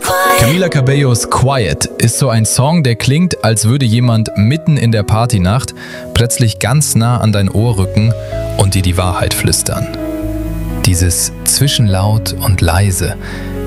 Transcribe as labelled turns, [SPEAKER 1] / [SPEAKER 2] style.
[SPEAKER 1] Camila Cabellos Quiet ist so ein Song, der klingt, als würde jemand mitten in der Partynacht plötzlich ganz nah an dein Ohr rücken und dir die Wahrheit flüstern. Dieses zwischen laut und leise